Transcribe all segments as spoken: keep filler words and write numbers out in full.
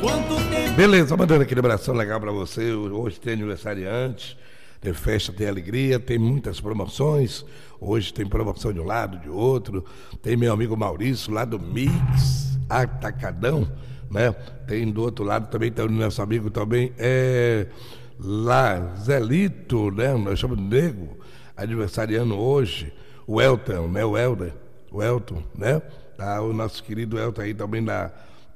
Beleza, mandando aquele abração legal pra você. Hoje tem aniversariante, tem festa, tem alegria, tem muitas promoções. Hoje tem promoção de um lado, de outro. Tem meu amigo Maurício lá do Mix Atacadão, né? Tem do outro lado também, tem o nosso amigo também, é lá, Zelito, né? Nós chamamos de Nego, aniversariando hoje, o Elton, né? O Helder, o Elton, né? Tá, o nosso querido Elton aí também da...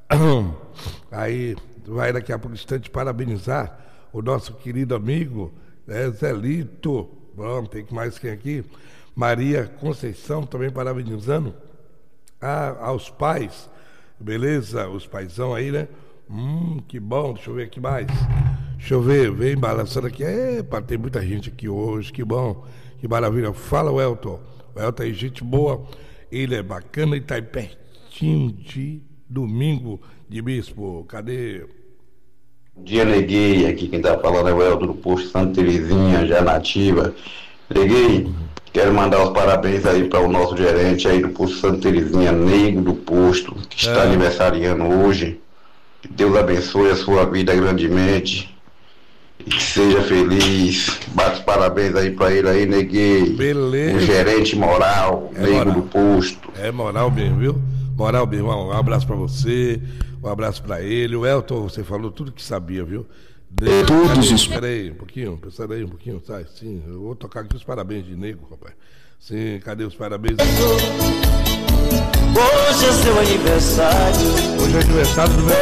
Aí vai daqui a pouco instante parabenizar o nosso querido amigo, né? Zelito. Bom, tem que mais quem aqui? Maria Conceição também parabenizando a, aos pais, beleza? Os paizão aí, né? Hum, que bom, deixa eu ver aqui mais. Deixa eu ver, vem balançando aqui. Epa, tem muita gente aqui hoje, que bom, que maravilha. Fala o Elton. O Elton é gente boa, ele é bacana e tá aí pertinho de domingo de Bispo. Cadê? Bom dia, Neguei. Aqui quem tá falando é o Elton do posto Santa Terezinha, já nativa. Neguei, quero mandar os parabéns aí para o nosso gerente aí do posto Santa Terezinha, Nego do posto, que está é. aniversariando hoje. Que Deus abençoe a sua vida grandemente e que seja feliz. Bate os parabéns aí para ele aí, Neguei. Beleza. O gerente moral, é Nego moral. do posto. É moral mesmo, viu? Moral mesmo. Um abraço para você, um abraço para ele. O Elton, você falou tudo que sabia, viu? De... Todos os... Espera aí, um pouquinho, espera aí um pouquinho, sai, sim, eu vou tocar aqui os parabéns de Nego, rapaz. Sim, cadê os parabéns? Hoje é seu aniversário. Hoje é aniversário do meu...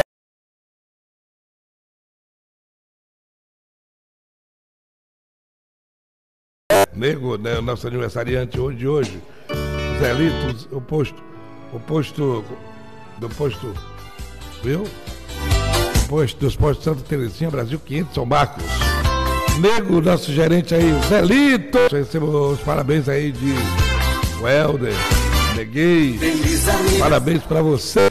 Nego, né, o nosso aniversariante hoje de hoje. Zelitos, o posto, o posto, do posto, viu? Posto, dos postos Santa Terezinha, Brasil quinhentos, São Marcos. Nego, nosso gerente aí, Zelito. Recebo os parabéns aí de Welder, Neguei. Parabéns pra você.